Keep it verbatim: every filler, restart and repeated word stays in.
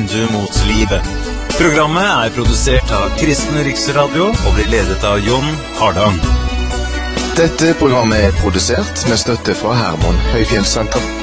vindu mot livet. Programmet er produsert av Kristen Riksradio og blir ledet av Jon Hardang. Dette programmet er produsert med støtte fra Hermon Høyfjellssenter.